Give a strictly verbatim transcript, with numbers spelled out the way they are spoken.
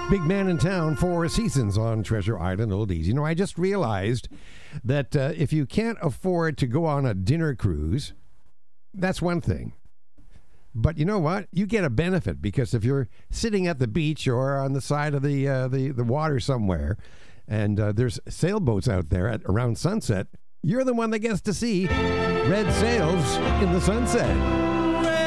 Big Man in Town, Four Seasons on Treasure Island Oldies. You know, I just realized that uh, if you can't afford to go on a dinner cruise, that's one thing. But you know what? You get a benefit, because if you're sitting at the beach or on the side of the uh, the, the water somewhere, and uh, there's sailboats out there at around sunset, you're the one that gets to see red sails in the sunset.